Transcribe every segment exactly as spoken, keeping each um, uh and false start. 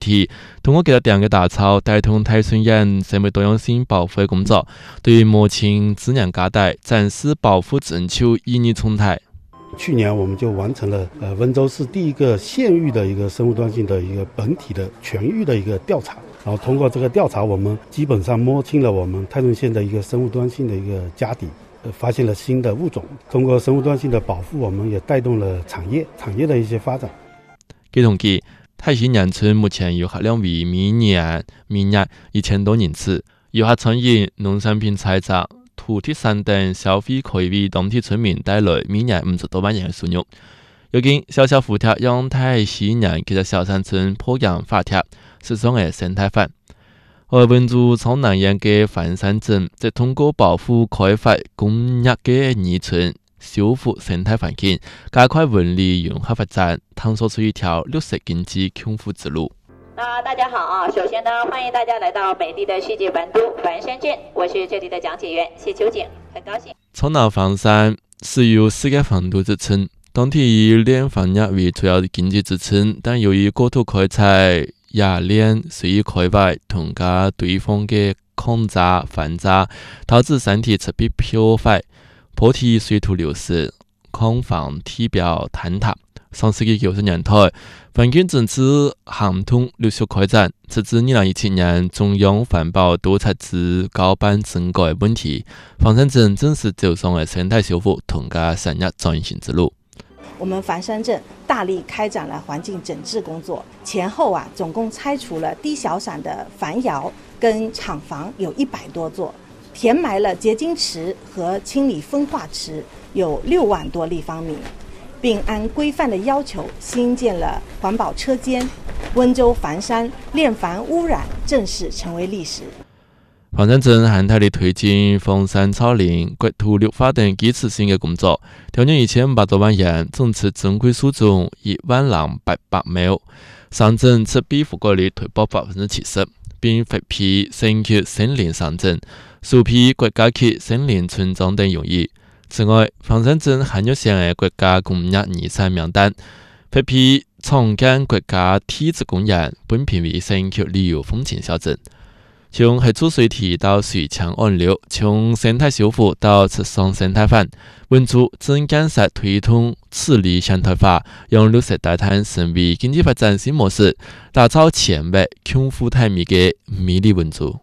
体，通过给了两个大草，带动泰顺岩生物多样性保护的工作，对于模清质量加大，展示保护征求意义重大。 去年我们就完成了呃温州市第一个县域的一个生物多样性的一个本体的全域的一个调查，然后通过这个调查，我们基本上摸清了我们泰顺县的一个生物多样性的一个家底，呃，发现了新的物种。通过生物多样性的保护，我们也带动了产业产业的一些发展。 据统计，泰西岩村目前游客量为每年每日一千多人次，游客餐饮、农产品采摘、土特产等消费可以为当地村民带来每年五十多万元的收入。如今，小小浮贴让泰西岩这个小山村破洋发帖，是种的生态范。而温州苍南岩嘅繁山镇则通过保护开发工业嘅泥村，修复生态环境，加快文旅融合发展，探索出一条绿色经济幸福之路。 那大家好啊！首先呢，欢迎大家来到美丽的世界文都繁山镇，我是这里的讲解员谢秋瑾，很高兴。 苍南繁山是由世界防都之称，当地以炼房业为主要的经济支撑，但由于过度开采冶炼随意开发，同加对方嘅抗渣、反渣，导致山体侧壁破坏，坡体水土流失，矿房体表坍塌。上世纪九十年代，环境政策行动陆续开展，直至二零一七年，中央环保督察制高办整改问题，繁山镇正式走上了生态修复同加产业转型之路。 我们繁山镇大力开展了环境整治工作，前后啊总共拆除了低小散的繁窑跟厂房有一百多座，填埋了结晶池和清理风化池有六万多立方米，并按规范的要求新建了环保车间，温州繁山炼房污染正式成为历史。 繁山镇涵盖的推进封山草林、国土绿化等基础性的工作，调用一千五百多万元，总值珍贵树种一万两百八亩，上镇赤壁覆盖率推爆百分之七十，并获批省级森林上镇、首批国家级森林村庄等荣誉。此外，繁山镇还入选的国家工业遗产名单，获批长江国家体质公园，本评为省级旅游风景小镇。从黑土水体到水强岸流，从生态修复到吃上生态范，温州正建设推动治理现代化，让绿色低碳成为经济发展新模式，打造前卫、幸福泰米的美丽温州。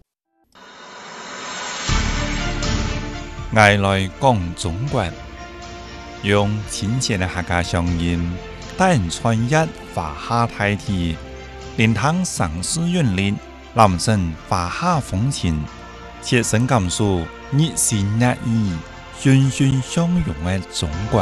我来讲中国，用亲切的客家乡音，带人穿越华夏大地，连趟城市韵律。南城华夏风情，切身感受热情热意、欣欣向荣的中国。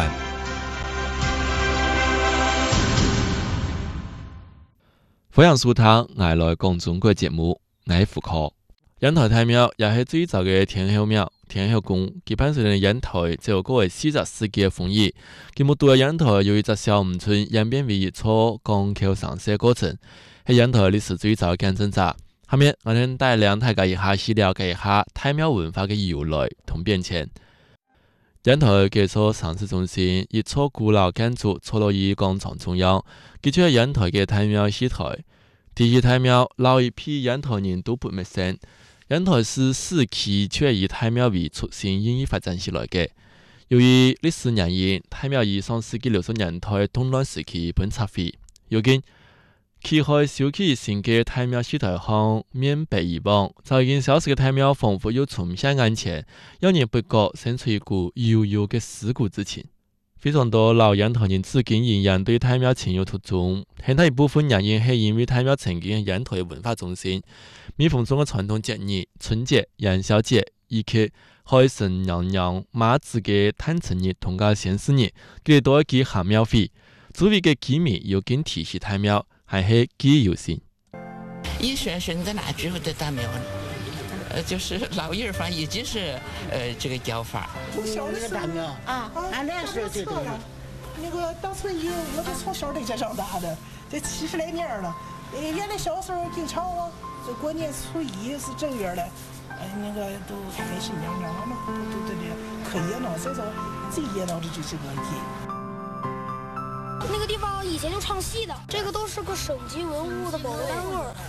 欢迎收听《我来讲中国》节目，我是胡可。烟台太庙也是最早的天后庙、天后宫，基本上的烟台就有过为四十世纪的风雨。今目都的烟台由一只小渔村演变为一座港口上市的过程，是烟台历史最早的见证者。下面我哋带领大家一下去了解一下太庙文化的由来同变迁。烟台这座城市中心一座古老建筑坐落于广场中央，佢就系烟台嘅太庙戏台。第一太庙老一批烟台人都不陌生，烟台市市区却以太庙为出生演艺发展起来嘅。由于历史原因，太庙以上世纪六十年代动乱时期被拆毁，如今揭开小区新嘅太庙戏台巷面壁以往，就已经消失嘅太庙仿佛又重现眼前，让人不觉生出一股悠悠嘅思古之情。非常多老烟台人至今仍然对太庙情有独钟，很大一部分原因系因为太庙曾经系烟台文化中心，每逢中嘅传统节日、春节、元宵节以及海神娘娘、妈祖嘅诞辰日同加先生日，佢哋都係去行廟會。周圍嘅居民又更提起太廟，還係記憶猶新。 一生生在那之後的大廟呢？呃，就是老一方已經是呃這個叫法。 從小的大廟啊，俺那時候就都有。那個當時有，我都從小在這長大的，這七十來年了。呃，原來小時候經常啊，這過年初一是正月的，呃，那個都開心娘娘了嘛，都都都的可熱鬧，所以說最熱鬧的就是這個節。 那个地方以前就唱戏的，这个都是个省级文物的保护单位。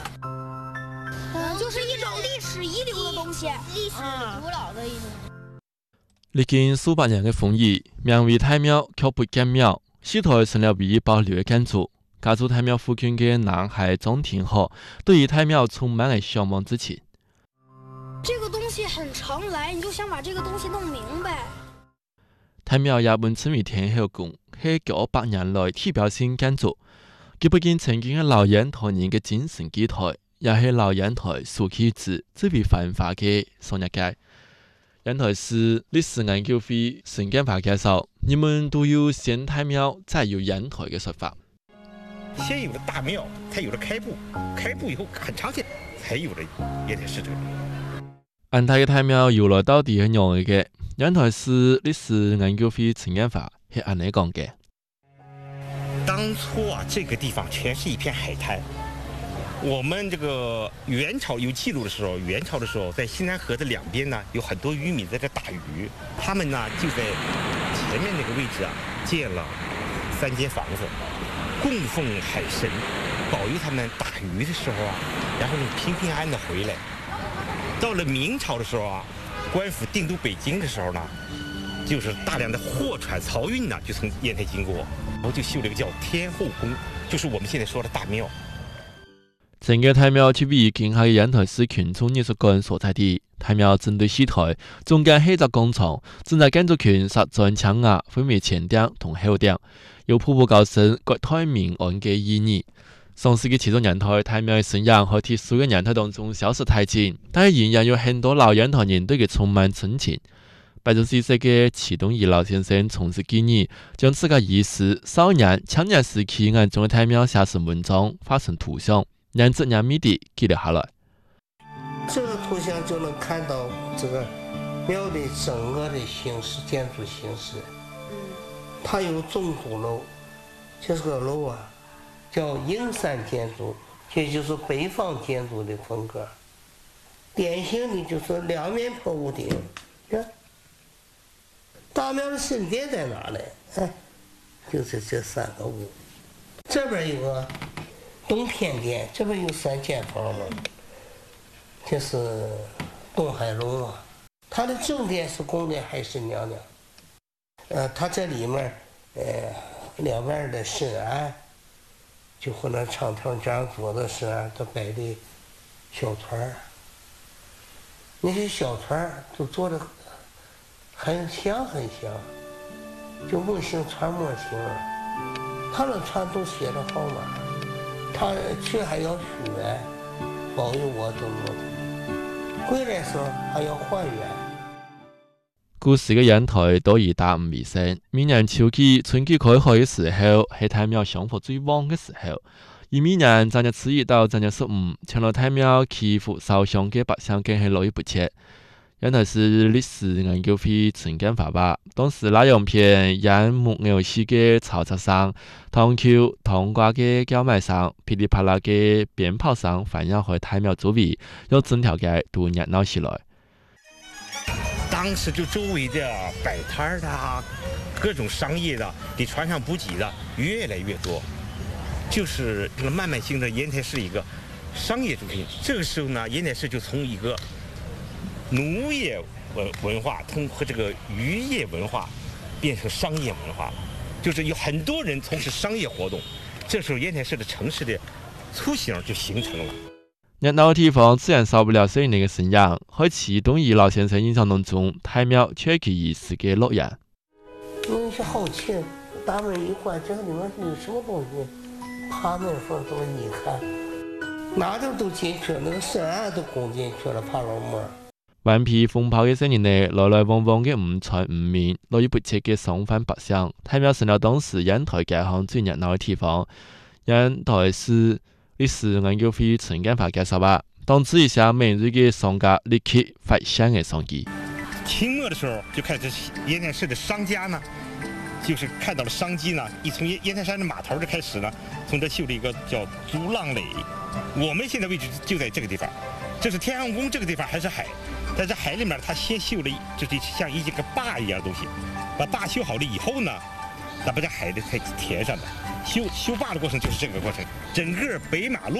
一种历史遗留的东西，历史古老的一种。 历经数百年的风雨，名为太庙却不见庙，戏台成了唯一保留的建筑。家住太庙附近的南海中庭河，对于太庙充满了向往之情。 这个东西很常来，你就想把这个东西弄明白。 太庙也本称为天后宫，是九百年来代表性建筑。佢不仅曾經係老煙台人嘅精神寄託，也係老煙台蘇啟智最為繁華嘅商業街。煙台市歷史研究會陳建華介紹，你們都有先太廟，再有煙台嘅說法。 先有了大廟，才有了開埠，開埠以後很長時間才有了煙台市這個。 煙台嘅太廟由來到底係樣嘅，煙台市歷史研究會陳建華係咁樣講嘅。 當初啊，這個地方全是一片海灘。我們這個元朝有記錄的時候，元朝的時候，在西南河的兩邊呢，有很多漁民在這打魚。他們呢就在前面那個位置啊，建了三間房子，供奉海神，保佑他們打魚的時候啊，然後平平安安的回來。到了明朝的時候啊，官府定都北京的時候呢，就是大量的貨船漕運呢，就從煙台經過。然後就修了一個叫天後宮，就是我們現在說的大廟。 整個太廟就位於今夏嘅煙台市群眾藝術館所在地。太廟正對戲台，中間係一個廣場，整個建築群實在搶眼，分為前頂同後頂，有步步高升、國泰民安嘅意義。上世紀其中煙台太廟嘅信仰喺鐵樹嘅煙台當中消失殆盡，但係仍然有很多老煙台人對佢充滿親情。八十四歲嘅祁東義老先生從事記憶，將自家兒時、少年、青年時期眼中嘅太廟寫成文章，畫成圖像，讓這樣密地記錄下來。 這個圖像就能看到這個廟的整個的形式，建築形式。它有中土樓，就是個樓啊，叫英山建築，也就是北方建築的風格。典型的就是兩面坡屋頂，看。大廟的神殿在哪呢？哎，就是這三個屋。這邊有個東天殿，這邊有三間房嘛，這是東海龍啊。它的正殿是供的海神娘娘。呃，它這裡面，呃，兩邊的神庵，就和那長條講座的神庵都擺的小船，那些小船都做的很像很像，就木星船模型，他的船都寫着號碼，他去還要許願，保佑我怎麼怎麼，回來時候還要還願。 古時嘅煙台都以大五為生，每年秋季春季開學嘅時候係太廟香火最旺嘅時候，而每年正月初一到正月十五，前來太廟祈福燒香嘅百姓更係絡繹不絕。煙台市歷史研究會陳建華話，當時那樣片煙木偶戲嘅嘈雜聲、堂橋堂掛嘅叫賣聲、噼里啪啦嘅鞭炮聲，反映喺太廟周圍，讓整條街都熱鬧起來。 當時就周圍的擺攤的、各種商業的、給船上補給的越來越多，就是這個慢慢形成煙台市一個商業中心。這個時候呢，煙台市就從一個農業文文化通和這個漁業文化變成商業文化了，就是有很多人從事商業活動，這時候煙台市的城市的雛形就形成了。 熱鬧嘅地方自然少不了歲年嘅信仰，喺祁東義老先生印象當中，太廟卻係儀式嘅樂園。 有些好奇，大門一關，這個裡面有什麼東西？爬門縫都一看，哪都都進去了，那個神庵都攻進去了，爬樓門。 頑皮風炮嘅聲音內，來來往往嘅五船五面，絡繹不絕嘅商販百姓，太廟成了當時煙台街巷最熱鬧嘅地方。煙台市歷史研究會陳建華介紹話，當時一下每日嘅商家立刻發現嘅商機。 清末的時候就開始煙台市的商家呢，就是看到了商機呢，一從煙台山的碼頭就開始呢，從這修了一個叫竹浪壘。我們現在位置就在這個地方，這是天後宮，這個地方還是海。在這海裡面，他先修了，就是像一個壩一樣的東西，把壩修好了以後呢，再把這海的才填上的。修修壩的過程就是這個過程。整個北馬路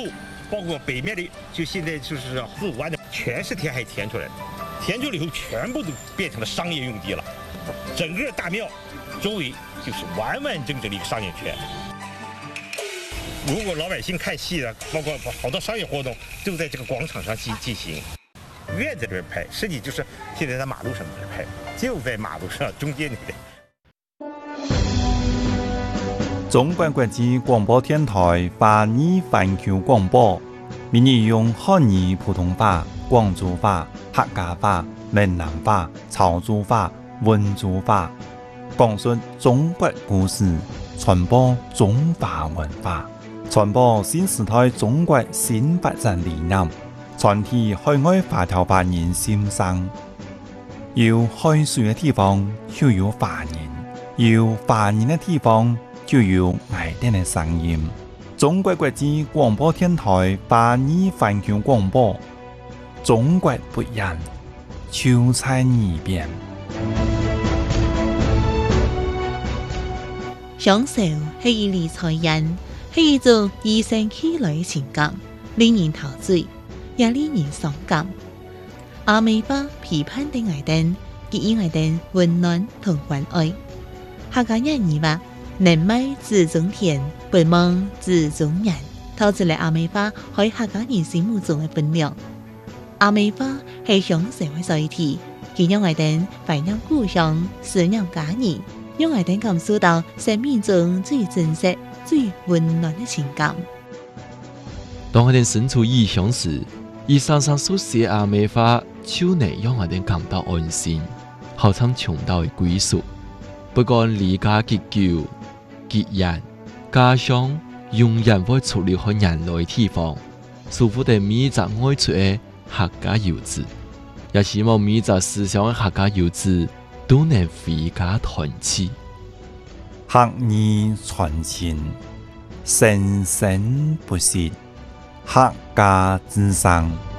包括北面的，就现在就是四五湾的，全是填海填出来的，填出来以后全部都变成了商业用地了，整个大庙周围就是完完整整的一个商业圈。如果老百姓看戏啊，包括好多商业活动都在这个广场上进进行，院子里边拍，实际就是现在在马路上面拍，就在马路上中间那边。 中国国际广播电台华语环球广播，每日用汉语、普通话、广州话、客家话、闽南话、潮州话、温州话，讲述中国故事，传播中华文化，传播新时代中国新发展理念，传递海外华侨华人心声。有海水的地方就有华人，有华人的地方就有爱哋嘅聲音。中國國際廣播電台華語環球廣播，中國不一樣，就在耳邊。 享受係一理財人，係一種與生俱來嘅情感，令人陶醉，也令人傷感。阿美巴批判的愛燈，給予愛燈溫暖同關愛。客家人語話。人美自中田，不忙自中人，透出嚟阿美花喺客家人心目中嘅分量。阿美花係享社會載體，佢讓我哋懷念故鄉，思念家人，讓我哋感受到生命中最真實、最溫暖嘅情感。 當我哋身處異鄉時，以上上所寫阿美花，就能讓我哋感到安心，好像尋到嘅歸屬。不管離家結久。結人家鄉永遠會出離開人類地方，守護地每一個愛出的客家遊子，也希望每一個思鄉的客家遊子都能回家團聚， 客語傳情，生生不息，客家之聲。